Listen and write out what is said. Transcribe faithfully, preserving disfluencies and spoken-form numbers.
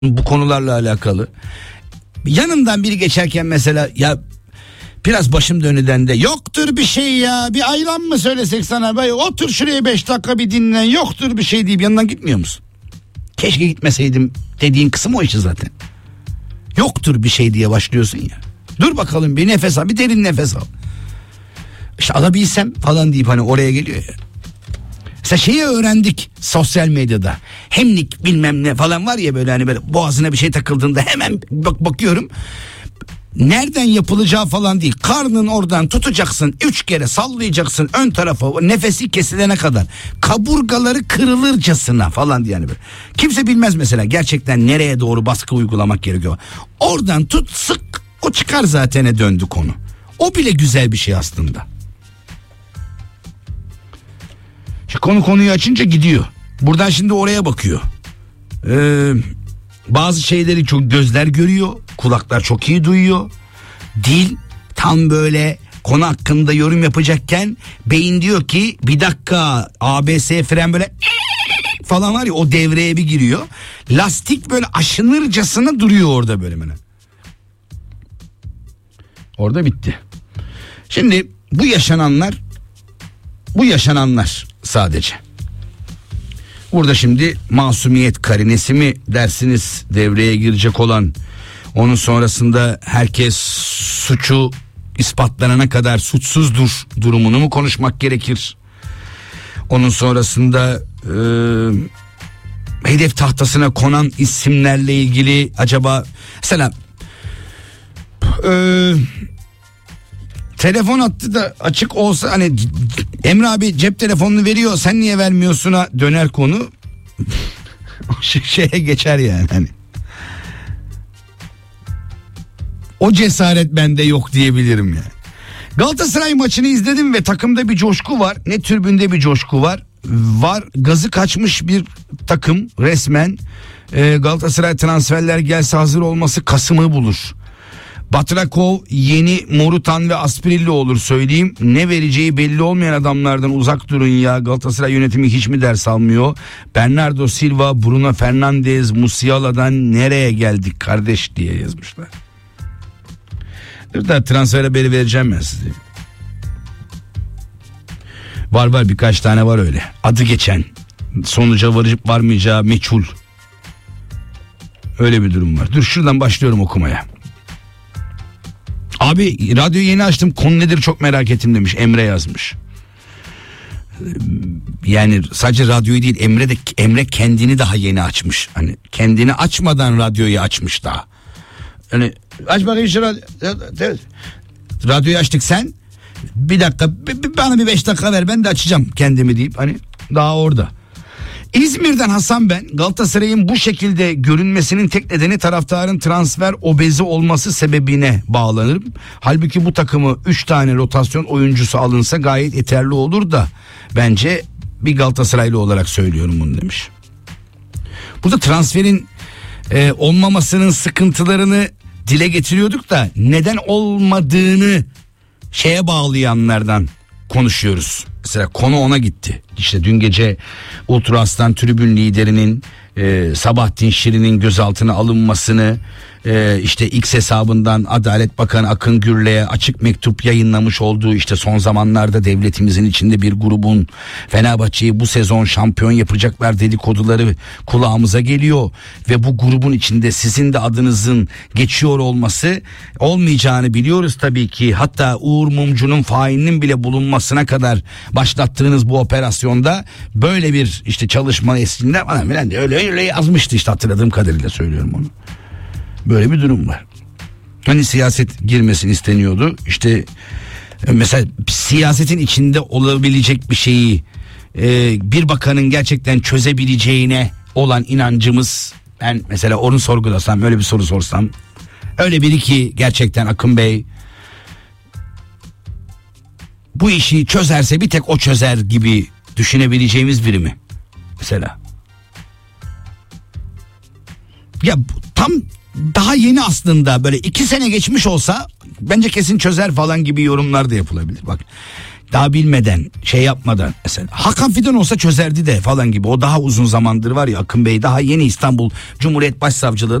bu konularla alakalı. Yanımdan biri geçerken mesela ya biraz başım dönüden de yoktur bir şey ya, bir ayran mı söylesek sana, böyle otur şuraya beş dakika bir dinlen, yoktur bir şey deyip yanından gitmiyor musun? Keşke gitmeseydim dediğin kısım o işte zaten. Yoktur bir şey diye başlıyorsun ya. Dur bakalım bir nefes al, bir derin nefes al. İşte alabilsem falan deyip hani oraya geliyor ya. Mesela şeyi öğrendik sosyal medyada. Hemlik bilmem ne falan var ya, böyle hani böyle boğazına bir şey takıldığında hemen bak bakıyorum. Nereden yapılacağı falan değil. Karnın oradan tutacaksın, üç kere sallayacaksın ön tarafa, nefesi kesilene kadar. Kaburgaları kırılırcasına falan diye yani böyle. Kimse bilmez mesela gerçekten nereye doğru baskı uygulamak gerekiyor. Oradan tut, sık, o çıkar zaten'e döndü konu. O bile güzel bir şey aslında. Konu konuyu açınca gidiyor. Buradan şimdi oraya bakıyor. Ee, bazı şeyleri çok gözler görüyor. Kulaklar çok iyi duyuyor. Dil tam böyle konu hakkında yorum yapacakken beyin diyor ki bir dakika, A B S fren böyle falan var ya, o devreye bir giriyor. Lastik böyle aşınırcasına duruyor orada böyle böyle. Orada bitti. Şimdi bu yaşananlar bu yaşananlar sadece. Burada şimdi masumiyet karinesi mi dersiniz devreye girecek olan, onun sonrasında herkes suçu ispatlanana kadar suçsuzdur durumunu mu konuşmak gerekir? Onun sonrasında e, hedef tahtasına konan isimlerle ilgili acaba mesela e, telefon hattı da açık olsa hani Emre abi cep telefonunu veriyor, sen niye vermiyorsun'a döner konu. Şeye geçer yani hani. O cesaret bende yok diyebilirim yani. Galatasaray maçını izledim ve takımda bir coşku var. Ne tribünde bir coşku var. Var gazı kaçmış bir takım resmen. Ee, Galatasaray transferler gelse hazır olması Kasım'ı bulur. Batrakov yeni Morutan ve Aspirilli olur söyleyeyim. Ne vereceği belli olmayan adamlardan uzak durun ya. Galatasaray yönetimi hiç mi ders almıyor? Bernardo Silva, Bruno Fernandes, Musiala'dan nereye geldik kardeş diye yazmışlar. Dur da transfer haberi vereceğim ben size. Var var birkaç tane var öyle. Adı geçen, sonuca varıp varmayacağı meçhul. Öyle bir durum var. Dur şuradan başlıyorum okumaya. Abi radyoyu yeni açtım, konu nedir çok merak ettim demiş, Emre yazmış. Yani sadece radyoyu değil, Emre de Emre kendini daha yeni açmış. Hani kendini açmadan radyoyu açmış daha. Hani aç bakayım şu radyo. Radyoyu açtık, sen bir dakika bana bir beş dakika ver, ben de açacağım kendimi deyip hani daha orada. İzmir'den Hasan ben. Galatasaray'ın bu şekilde görünmesinin tek nedeni taraftarın transfer obezi olması sebebine bağlanırım. Halbuki bu takımı üç tane rotasyon oyuncusu alınsa gayet yeterli olur da bence bir Galatasaraylı olarak söylüyorum bunu demiş. Burada transferin e, olmamasının sıkıntılarını dile getiriyorduk da neden olmadığını şeye bağlayanlardan konuşuyoruz. Mesela konu ona gitti. İşte dün gece Ultra Aslan tribün liderinin e, Sabahattin Şirin'in gözaltına alınmasını, e, işte X hesabından Adalet Bakanı Akın Gürlek'e açık mektup yayınlamış olduğu, işte son zamanlarda devletimizin içinde bir grubun Fenerbahçe'yi bu sezon şampiyon yapacaklar dedikoduları kulağımıza geliyor ve bu grubun içinde sizin de adınızın geçiyor olması, olmayacağını biliyoruz tabii ki. Hatta Uğur Mumcu'nun failinin bile bulunmasına kadar başlattığınız bu operasyonda böyle bir işte çalışma eslinde falan filan öyle öyle yazmıştı, işte hatırladığım kadarıyla söylüyorum onu. Böyle bir durum var. Hani siyaset girmesin isteniyordu. İşte mesela siyasetin içinde olabilecek bir şeyi e, bir bakanın gerçekten çözebileceğine olan inancımız, ben mesela onu sorgulasam, öyle bir soru sorsam, öyle biri ki gerçekten Akın Bey bu işi çözerse bir tek o çözer gibi düşünebileceğimiz biri mi? Mesela. Ya tam daha yeni aslında, böyle iki sene geçmiş olsa bence kesin çözer falan gibi yorumlar da yapılabilir. Bak daha bilmeden, şey yapmadan, mesela Hakan Fidan olsa çözerdi de falan gibi. O daha uzun zamandır var ya, Akın Bey daha yeni İstanbul Cumhuriyet Başsavcılığı